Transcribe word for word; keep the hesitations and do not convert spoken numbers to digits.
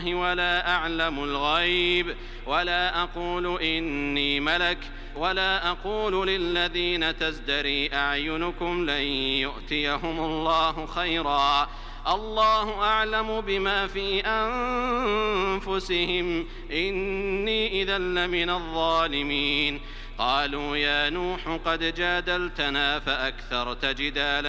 ولا أعلم الغيب ولا أقول إني ملك ولا أقول للذين تزدري أعينكم لن يؤتيهم الله خيرا الله أعلم بما في أنفسهم إني إذا لمن الظالمين قالوا يا نوح قد جادلتنا فأكثرت جدالنا